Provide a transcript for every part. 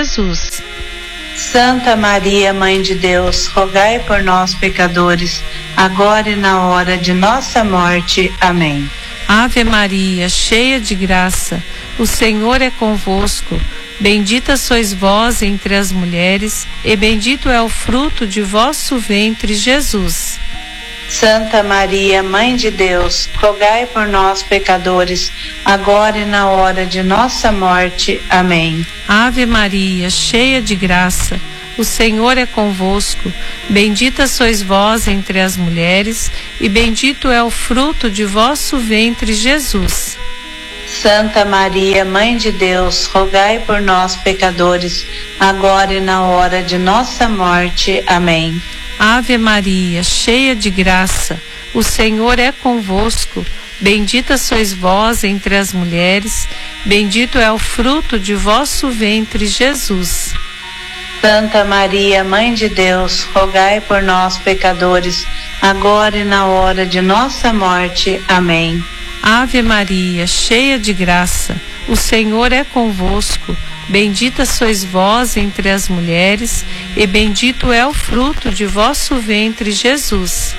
Jesus. Santa Maria, Mãe de Deus, rogai por nós, pecadores, agora e na hora de nossa morte. Amém. Ave Maria, cheia de graça, o Senhor é convosco. Bendita sois vós entre as mulheres, e bendito é o fruto de vosso ventre, Jesus. Santa Maria, Mãe de Deus, rogai por nós, pecadores, agora e na hora de nossa morte. Amém. Ave Maria, cheia de graça, o Senhor é convosco. Bendita sois vós entre as mulheres, e bendito é o fruto de vosso ventre, Jesus. Santa Maria, Mãe de Deus, rogai por nós, pecadores, agora e na hora de nossa morte. Amém. Ave Maria, cheia de graça, o Senhor é convosco. Bendita sois vós entre as mulheres, bendito é o fruto de vosso ventre, Jesus. Santa Maria, Mãe de Deus, rogai por nós, pecadores, agora e na hora de nossa morte. Amém. Ave Maria, cheia de graça, o Senhor é convosco. Bendita sois vós entre as mulheres, e bendito é o fruto de vosso ventre, Jesus.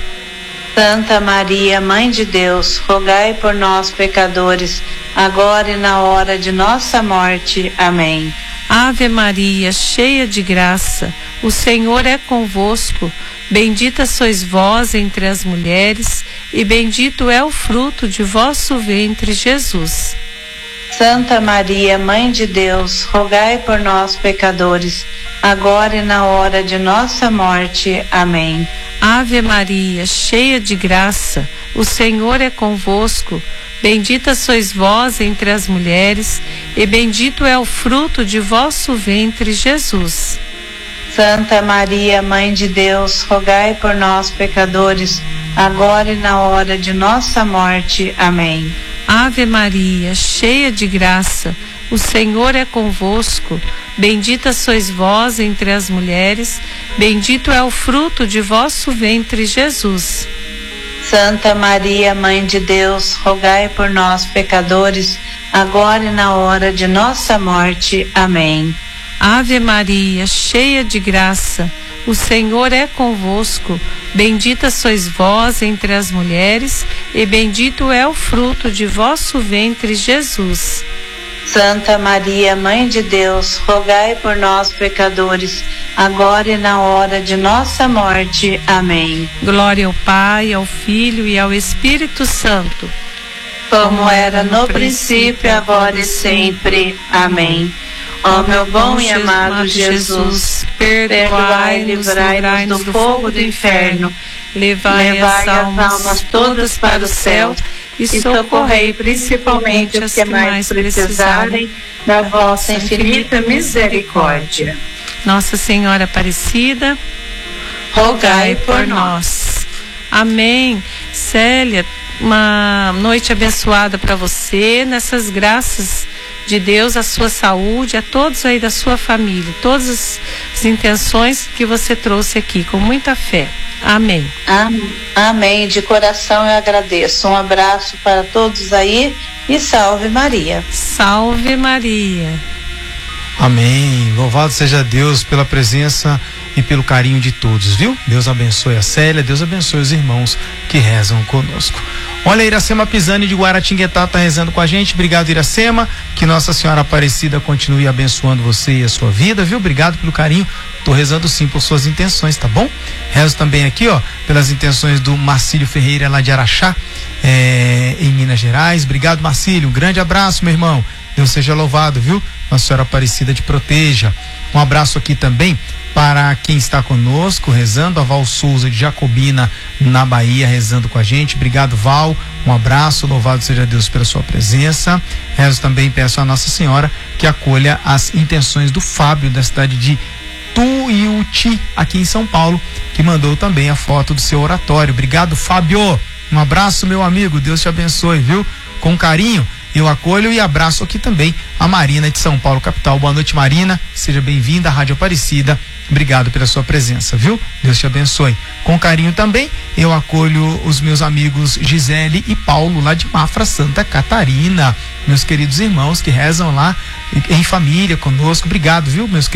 Santa Maria, Mãe de Deus, rogai por nós, pecadores, agora e na hora de nossa morte. Amém. Ave Maria, cheia de graça, o Senhor é convosco. Bendita sois vós entre as mulheres, e bendito é o fruto de vosso ventre, Jesus. Santa Maria, Mãe de Deus, rogai por nós, pecadores, agora e na hora de nossa morte. Amém. Ave Maria, cheia de graça, o Senhor é convosco. Bendita sois vós entre as mulheres, e bendito é o fruto de vosso ventre, Jesus. Santa Maria, Mãe de Deus, rogai por nós, pecadores, agora e na hora de nossa morte. Amém. Ave Maria, cheia de graça, o Senhor é convosco. Bendita sois vós entre as mulheres, bendito é o fruto de vosso ventre, Jesus. Santa Maria, Mãe de Deus, rogai por nós, pecadores, agora e na hora de nossa morte. Amém. Ave Maria, cheia de graça, o Senhor é convosco. Bendita sois vós entre as mulheres, e bendito é o fruto de vosso ventre, Jesus. Santa Maria, Mãe de Deus, rogai por nós, pecadores, agora e na hora de nossa morte. Amém. Glória ao Pai, ao Filho e ao Espírito Santo, como era no princípio, agora e sempre. Amém. Ó meu bom e amado Jesus, perdoai e livrai-nos do fogo do inferno, levai as almas todas para o céu e socorrei principalmente as que mais precisarem da vossa infinita misericórdia. Nossa Senhora Aparecida, rogai por nós. Amém. Célia, uma noite abençoada para você, nessas graças de Deus, a sua saúde, a todos aí da sua família, todas as intenções que você trouxe aqui, com muita fé. Amém. Amém. De coração eu agradeço. Um abraço para todos aí e salve Maria. Salve Maria. Amém. Louvado seja Deus pela presença e pelo carinho de todos, viu? Deus abençoe a Célia, Deus abençoe os irmãos que rezam conosco. Olha, Iracema Pisani de Guaratinguetá tá rezando com a gente. Obrigado, Iracema. Que Nossa Senhora Aparecida continue abençoando você e a sua vida, viu? Obrigado pelo carinho. Tô rezando sim por suas intenções, tá bom? Rezo também aqui, ó, pelas intenções do Marcílio Ferreira lá de Araxá, em Minas Gerais. Obrigado, Marcílio. Um grande abraço, meu irmão. Deus seja louvado, viu? Nossa Senhora Aparecida te proteja. Um abraço aqui também para quem está conosco, rezando, a Val Souza de Jacobina, na Bahia, rezando com a gente. Obrigado, Val. Um abraço, louvado seja Deus pela sua presença. Rezo também, peço a Nossa Senhora que acolha as intenções do Fábio, da cidade de Tuiuti, aqui em São Paulo, que mandou também a foto do seu oratório. Obrigado, Fábio. Um abraço, meu amigo. Deus te abençoe, viu? Com carinho. Eu acolho e abraço aqui também a Marina de São Paulo, capital. Boa noite, Marina. Seja bem-vinda à Rádio Aparecida. Obrigado pela sua presença, viu? Deus te abençoe. Com carinho também, eu acolho os meus amigos Gisele e Paulo, lá de Mafra, Santa Catarina. Meus queridos irmãos que rezam lá em família conosco. Obrigado, viu, meus